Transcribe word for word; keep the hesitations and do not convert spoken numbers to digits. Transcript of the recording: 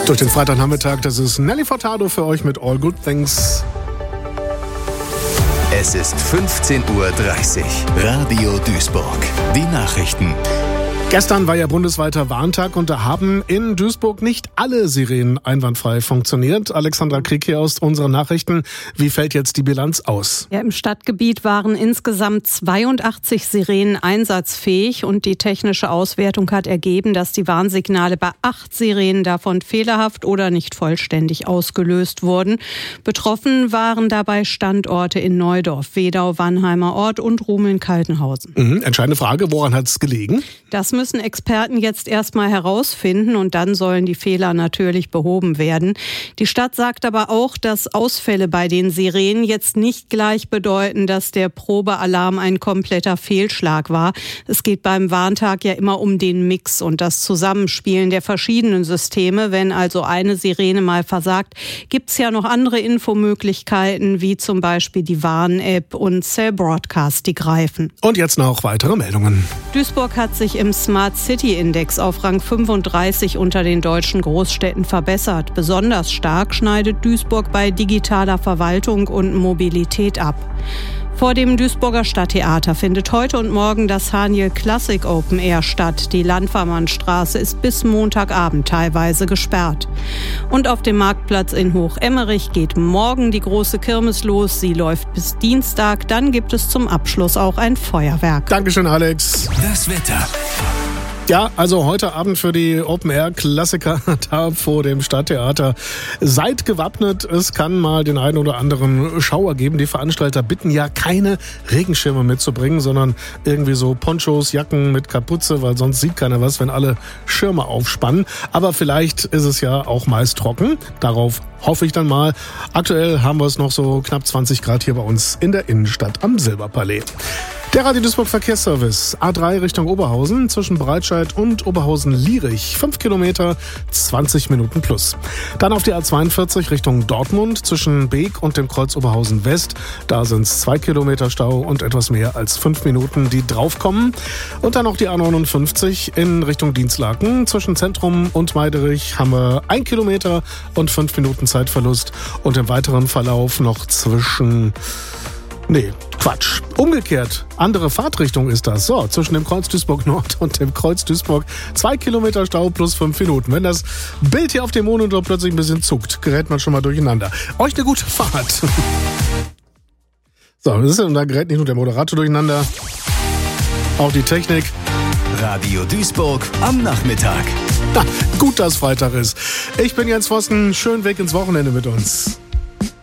Durch den Freitagnachmittag, das ist Nelly Furtado für euch mit All Good Things. Es ist fünfzehn Uhr dreißig. Radio Duisburg. Die Nachrichten. Gestern war ja bundesweiter Warntag und da haben in Duisburg nicht alle Sirenen einwandfrei funktioniert. Alexandra Krieg hier aus unseren Nachrichten. Wie fällt jetzt die Bilanz aus? Ja, im Stadtgebiet waren insgesamt zweiundachtzig Sirenen einsatzfähig und die technische Auswertung hat ergeben, dass die Warnsignale bei acht Sirenen davon fehlerhaft oder nicht vollständig ausgelöst wurden. Betroffen waren dabei Standorte in Neudorf, Wedau, Wannheimer Ort und Rumeln-Kaltenhausen. Mhm, entscheidende Frage, woran hat es gelegen? Das müssen Experten jetzt erstmal herausfinden und dann sollen die Fehler natürlich behoben werden. Die Stadt sagt aber auch, dass Ausfälle bei den Sirenen jetzt nicht gleich bedeuten, dass der Probealarm ein kompletter Fehlschlag war. Es geht beim Warntag ja immer um den Mix und das Zusammenspielen der verschiedenen Systeme. Wenn also eine Sirene mal versagt, gibt es ja noch andere Infomöglichkeiten, wie zum Beispiel die Warn-App und Cell Broadcast, die greifen. Und jetzt noch weitere Meldungen. Duisburg hat sich im Smart City Index auf Rang fünfunddreißig unter den deutschen Großstädten verbessert. Besonders stark schneidet Duisburg bei digitaler Verwaltung und Mobilität ab. Vor dem Duisburger Stadttheater findet heute und morgen das Haniel Classic Open Air statt. Die Landvermannstraße ist bis Montagabend teilweise gesperrt. Und auf dem Marktplatz in Hochemmerich geht morgen die große Kirmes los. Sie läuft bis Dienstag. Dann gibt es zum Abschluss auch ein Feuerwerk. Dankeschön, Alex. Das Wetter. Ja, also heute Abend für die Open-Air-Klassiker da vor dem Stadttheater. Seid gewappnet, es kann mal den einen oder anderen Schauer geben. Die Veranstalter bitten ja, keine Regenschirme mitzubringen, sondern irgendwie so Ponchos, Jacken mit Kapuze, weil sonst sieht keiner was, wenn alle Schirme aufspannen. Aber vielleicht ist es ja auch meist trocken. Darauf hoffe ich dann mal. Aktuell haben wir es noch so knapp zwanzig Grad hier bei uns in der Innenstadt am Silberpalais. Der Radio Duisburg Verkehrsservice. A drei Richtung Oberhausen zwischen Breitscheid und Oberhausen-Lierich. fünf Kilometer, zwanzig Minuten plus. Dann auf die A zweiundvierzig Richtung Dortmund zwischen Beek und dem Kreuz Oberhausen West. Da sind es zwei Kilometer Stau und etwas mehr als fünf Minuten, die draufkommen. Und dann noch die A neunundfünfzig in Richtung Dienstlaken. Zwischen Zentrum und Meiderich haben wir ein Kilometer und fünf Minuten Zeitverlust. Und im weiteren Verlauf noch zwischen... Nee, Quatsch. Umgekehrt. Andere Fahrtrichtung ist das. So, zwischen dem Kreuz Duisburg Nord und dem Kreuz Duisburg zwei Kilometer Stau plus fünf Minuten. Wenn das Bild hier auf dem Monitor plötzlich ein bisschen zuckt, gerät man schon mal durcheinander. Euch eine gute Fahrt. So, das ist, und da gerät nicht nur der Moderator durcheinander, auch die Technik. Radio Duisburg am Nachmittag. Na, gut, dass Freitag ist. Ich bin Jens Vossen. Schönen Weg ins Wochenende mit uns.